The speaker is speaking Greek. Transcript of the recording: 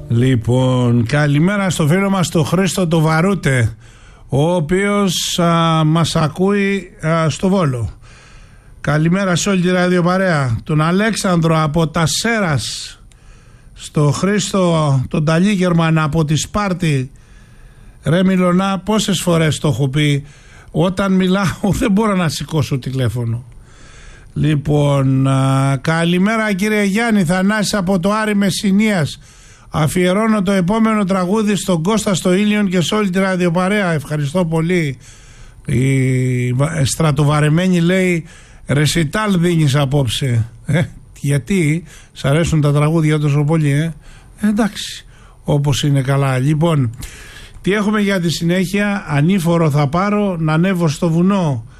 Λοιπόν, καλημέρα στο φίλο μας τον Χρήστο το Βαρούτε, ο οποίος μας ακούει στο Βόλο. Καλημέρα σε όλη τη ραδιοπαρέα. Τον Αλέξανδρο από τα Σέρας, στο Χρήστο τον Ταλίγερμαν από τη Σπάρτη. Ρε Μιλωνά, πόσες φορές το έχω πει, όταν μιλάω δεν μπορώ να σηκώσω τηλέφωνο. Λοιπόν, καλημέρα κύριε Γιάννη, Θανάση από το Άρη Μεσσηνίας. Αφιερώνω το επόμενο τραγούδι στον Κώστα στο Ήλιον και σε όλη τη ραδιοπαρέα. Ευχαριστώ πολύ. Η στρατοβαρεμένη λέει ρεσιτάλ δίνεις απόψε. Γιατί σ' αρέσουν τα τραγούδια τόσο πολύ, εντάξει, όπως είναι καλά. Λοιπόν, τι έχουμε για τη συνέχεια? Ανήφορο θα πάρω να ανέβω στο βουνό.